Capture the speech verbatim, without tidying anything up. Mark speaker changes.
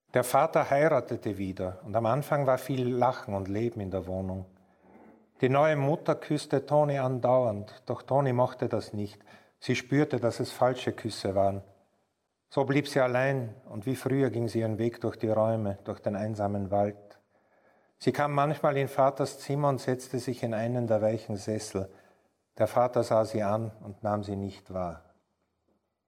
Speaker 1: Der Vater heiratete wieder und am Anfang war viel Lachen und Leben in der Wohnung. Die neue Mutter küsste Toni andauernd, doch Toni mochte das nicht. Sie spürte, dass es falsche Küsse waren. So blieb sie allein und wie früher ging sie ihren Weg durch die Räume, durch den einsamen Wald. Sie kam manchmal in Vaters Zimmer und setzte sich in einen der weichen Sessel. Der Vater sah sie an und nahm sie nicht wahr.